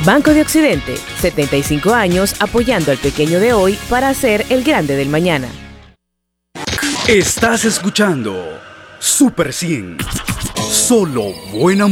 Banco de Occidente, 75 años apoyando al pequeño de hoy para ser el grande del mañana. Estás escuchando Super 100. Solo buena